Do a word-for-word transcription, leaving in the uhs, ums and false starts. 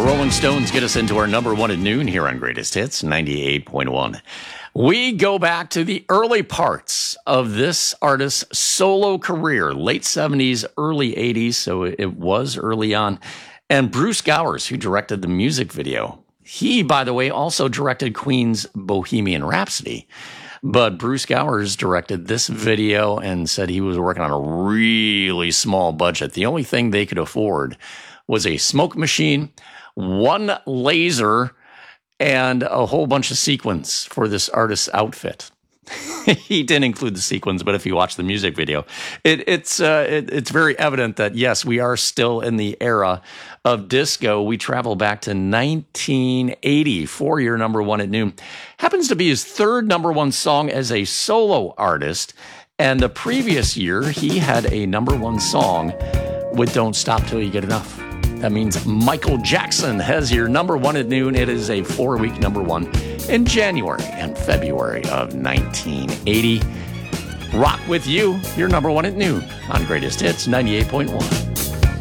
Rolling Stones get us into our number one at noon here on Greatest Hits ninety-eight point one. We go back to the early parts of this artist's solo career, late seventies, early eighties, so it was early on. And Bruce Gowers, who directed the music video. He, by the way, also directed Queen's Bohemian Rhapsody. But Bruce Gowers directed this video and said he was working on a really small budget. The only thing they could afford was a smoke machine, one laser, and a whole bunch of sequins for this artist's outfit. He didn't include the sequins, but if you watch the music video, it, it's uh, it, it's very evident that, yes, we are still in the era of disco. We travel back to nineteen eighty, four-year number one at noon. Happens to be his third number one song as a solo artist, and the previous year, he had a number one song with Don't Stop Till You Get Enough. That means Michael Jackson has your number one at noon. It is a four-week number one in January and February of nineteen eighty. Rock with you, your number one at noon on Greatest Hits ninety-eight point one.